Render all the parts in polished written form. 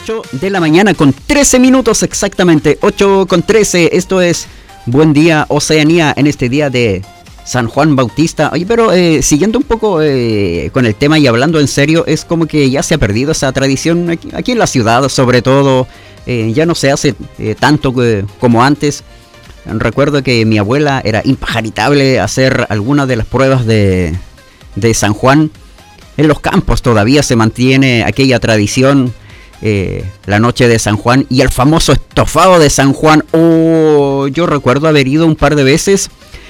8 de la mañana con 13 minutos exactamente, 8 con 13. Esto es Buen Día Oceanía en este día de San Juan Bautista. Oye, pero siguiendo un poco con el tema y hablando en serio, es como que ya se ha perdido esa tradición aquí en la ciudad, sobre todo. Ya no se hace tanto como antes. Recuerdo que mi abuela era impajaritable hacer algunas de las pruebas de San Juan. En los campos todavía se mantiene aquella tradición, la noche de San Juan y el famoso estofado de San Juan. Yo recuerdo haber ido un par de veces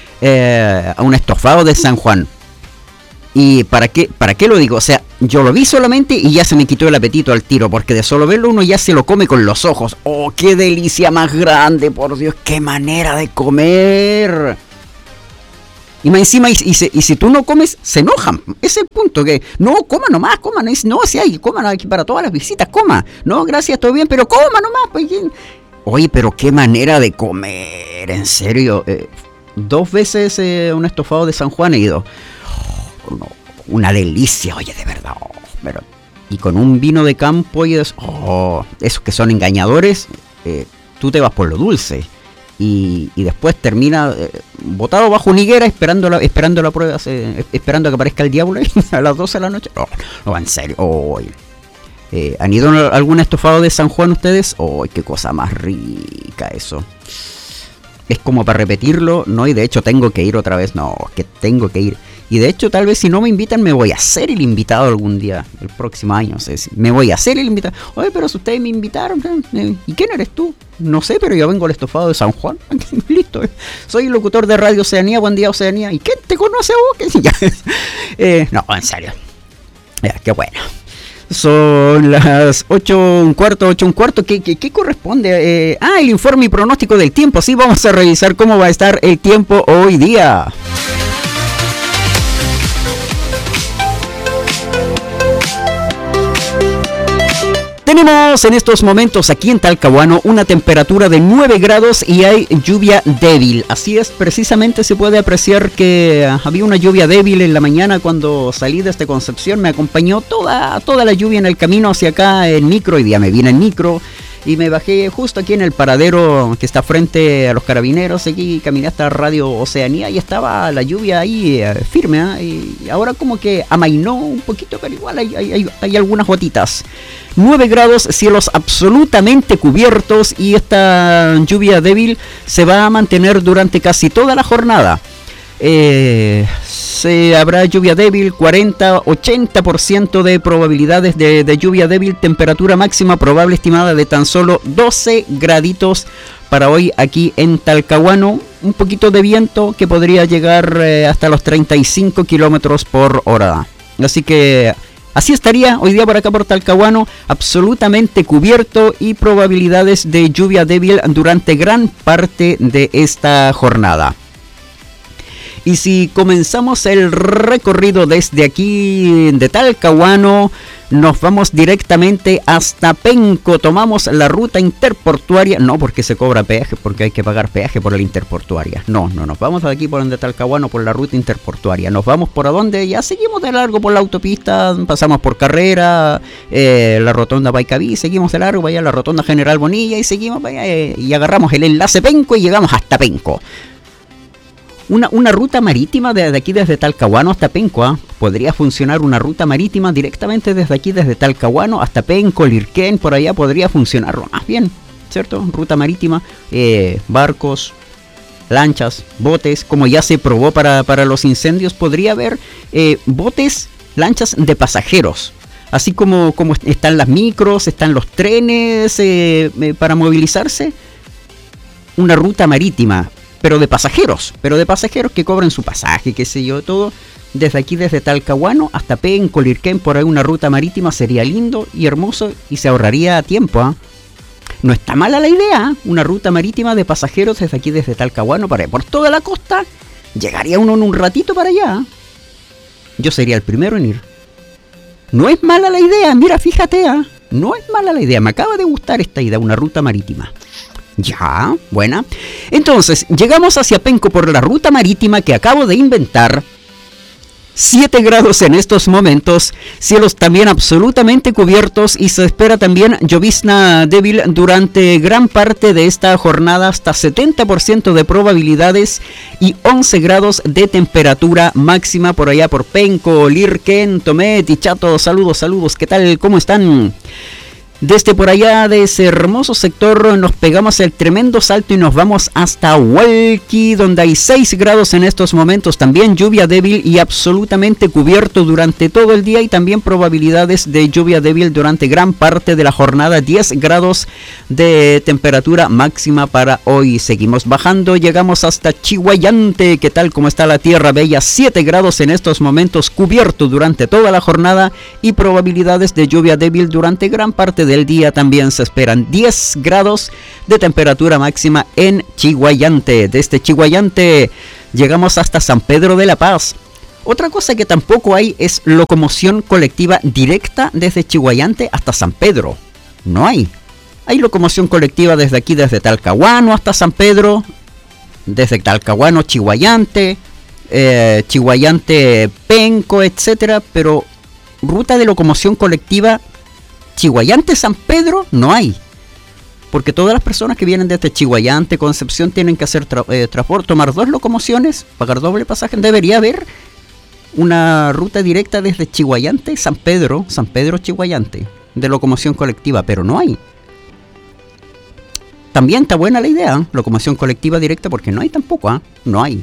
a un estofado de San Juan. ¿Y para qué lo digo? O sea, yo lo vi solamente y ya se me quitó el apetito al tiro, porque de solo verlo uno ya se lo come con los ojos. ¡Oh, qué delicia más grande! Por Dios, qué manera de comer. Y más encima, y si tú no comes, se enojan. Ese es el punto, que no, coma nomás, coman. No, si hay, coman aquí para todas las visitas, coma. No, gracias, todo bien, pero coma nomás. Pues. Oye, pero qué manera de comer, en serio. 2 veces un estofado de San Juan he ido. Una delicia, oye, de verdad. Pero, y con un vino de campo, y esos que son engañadores, tú te vas por lo dulce. Y después termina botado bajo una higuera esperando la prueba, esperando a que aparezca el diablo a las 12 de la noche. No, en serio. ¿Han ido a algún estofado de San Juan ustedes? Qué cosa más rica eso. Es como para repetirlo, ¿no? Y de hecho tengo que ir otra vez. No, que tengo que ir. Y de hecho, tal vez si no me invitan, me voy a hacer el invitado algún día, el próximo año. O sea, me voy a hacer el invitado. Oye, pero si ustedes me invitaron, ¿y quién eres tú? No sé, pero yo vengo al estofado de San Juan. Listo. Soy el locutor de Radio Oceanía, Buen Día Oceanía. ¿Y quién te conoce a vos? No, en serio. Qué bueno. Son las 8:15. ¿Qué corresponde? El informe y pronóstico del tiempo. Sí, vamos a revisar cómo va a estar el tiempo hoy día. Tenemos en estos momentos aquí en Talcahuano una temperatura de 9 grados y hay lluvia débil. Así es, precisamente se puede apreciar que había una lluvia débil en la mañana cuando salí desde Concepción. Me acompañó toda la lluvia en el camino hacia acá en micro. Hoy día me vine en micro y me bajé justo aquí en el paradero que está frente a los Carabineros. Aquí caminé hasta Radio Oceanía y estaba la lluvia ahí firme. Y ahora como que amainó un poquito, pero igual hay algunas gotitas. 9 grados, cielos absolutamente cubiertos y esta lluvia débil se va a mantener durante casi toda la jornada. Habrá lluvia débil, 40-80% de probabilidades de lluvia débil, temperatura máxima probable estimada de tan solo 12 graditos para hoy aquí en Talcahuano. Un poquito de viento que podría llegar hasta los 35 kilómetros por hora. Así que así estaría hoy día por acá por Talcahuano, absolutamente cubierto y probabilidades de lluvia débil durante gran parte de esta jornada. Y si comenzamos el recorrido desde aquí de Talcahuano, nos vamos directamente hasta Penco. Tomamos la ruta interportuaria, no porque se cobra peaje, porque hay que pagar peaje por la interportuaria. No, nos vamos de aquí por donde Talcahuano por la ruta interportuaria. Nos vamos por a donde ya seguimos de largo por la autopista, pasamos por Carrera, la rotonda Paicaví, seguimos de largo vaya a la rotonda General Bonilla y seguimos y agarramos el enlace Penco y llegamos hasta Penco. Una ruta marítima de aquí desde Talcahuano hasta Penco. Podría funcionar una ruta marítima directamente desde aquí, desde Talcahuano hasta Penco, Lirquén, por allá podría funcionar más bien, ¿cierto? Ruta marítima, barcos, lanchas, botes, como ya se probó para los incendios, podría haber botes, lanchas de pasajeros. Así como están las micros, están los trenes para movilizarse. Una ruta marítima, pero de pasajeros que cobren su pasaje, qué sé yo, todo. Desde aquí, desde Talcahuano hasta Penco, Lirquén, por ahí una ruta marítima sería lindo y hermoso y se ahorraría tiempo. No está mala la idea, una ruta marítima de pasajeros desde aquí, desde Talcahuano, por toda la costa. Llegaría uno en un ratito para allá. Yo sería el primero en ir. No es mala la idea, mira, fíjate, no es mala la idea, me acaba de gustar esta idea, una ruta marítima. Ya, buena. Entonces, llegamos hacia Penco por la ruta marítima que acabo de inventar. 7 grados en estos momentos, cielos también absolutamente cubiertos y se espera también llovizna débil durante gran parte de esta jornada, hasta 70% de probabilidades y 11 grados de temperatura máxima por allá por Penco, Lirken, Tomet y Chato. Saludos, ¿qué tal? ¿Cómo están? Desde por allá de ese hermoso sector nos pegamos el tremendo salto y nos vamos hasta Hualqui, donde hay 6 grados en estos momentos, también lluvia débil y absolutamente cubierto durante todo el día y también probabilidades de lluvia débil durante gran parte de la jornada, 10 grados de temperatura máxima para hoy. Seguimos bajando, llegamos hasta Chihuayante, ¿qué tal? ¿Cómo está la tierra bella? 7 grados en estos momentos, cubierto durante toda la jornada y probabilidades de lluvia débil durante gran parte del día también se esperan. 10 grados de temperatura máxima en Chihuayante. Desde Chihuayante llegamos hasta San Pedro de la Paz. Otra cosa que tampoco hay es locomoción colectiva directa desde Chihuayante hasta San Pedro. No hay. Hay locomoción colectiva desde aquí, desde Talcahuano hasta San Pedro, desde Talcahuano, Chihuayante, Chihuayante, Penco, etcétera, pero ruta de locomoción colectiva Chihuayante, San Pedro, no hay. Porque todas las personas que vienen desde Chihuayante, Concepción, tienen que hacer transporte, tomar 2 locomociones, pagar doble pasaje. Debería haber una ruta directa desde Chihuayante, San Pedro, Chihuayante, de locomoción colectiva, pero no hay. También está buena la idea, locomoción colectiva directa, porque no hay tampoco, no hay.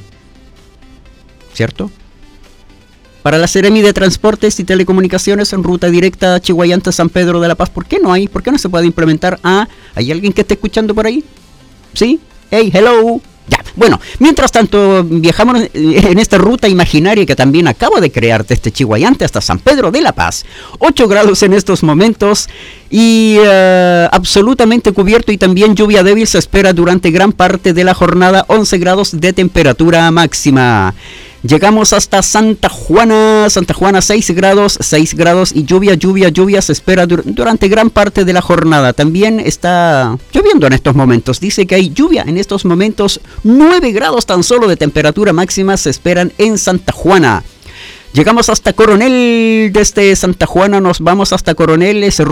¿Cierto? Para la Seremi de Transportes y Telecomunicaciones en ruta directa Chihuayante, San Pedro de la Paz, ¿por qué no hay? ¿Por qué no se puede implementar? ¿Hay alguien que esté escuchando por ahí? ¿Sí? Hey, hello. Ya, bueno, mientras tanto viajamos en esta ruta imaginaria que también acabo de crear desde Chihuayante hasta San Pedro de la Paz. 8 grados en estos momentos y absolutamente cubierto y también lluvia débil se espera durante gran parte de la jornada, 11 grados de temperatura máxima. Llegamos hasta Santa Juana, 6 grados y lluvia se espera durante gran parte de la jornada. También está lloviendo en estos momentos, dice que hay lluvia en estos momentos, 9 grados tan solo de temperatura máxima se esperan en Santa Juana. Llegamos hasta Coronel, desde Santa Juana nos vamos hasta Coronel, es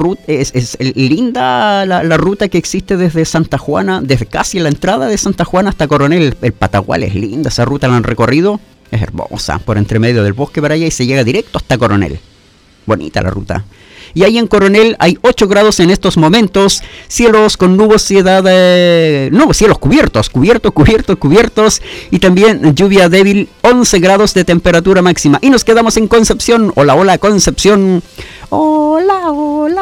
linda la ruta que existe desde Santa Juana, desde casi la entrada de Santa Juana hasta Coronel, el Patagual es linda, esa ruta la han recorrido. Es hermosa, por entre medio del bosque para allá y se llega directo hasta Coronel. Bonita la ruta. Y ahí en Coronel hay 8 grados en estos momentos, cielos con nubosidad, cielos cubiertos y también lluvia débil, 11 grados de temperatura máxima. Y nos quedamos en Concepción. Hola Concepción. Hola,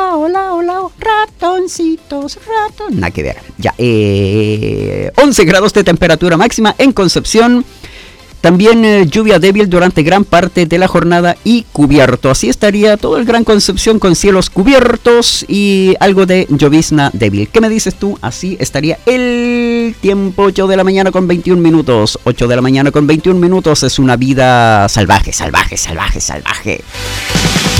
ratoncitos. Nada que ver. Ya, 11 grados de temperatura máxima en Concepción. También lluvia débil durante gran parte de la jornada y cubierto. Así estaría todo el Gran Concepción con cielos cubiertos y algo de llovizna débil. ¿Qué me dices tú? Así estaría el tiempo. 8 de la mañana con 21 minutos. 8 de la mañana con 21 minutos. Es una vida salvaje.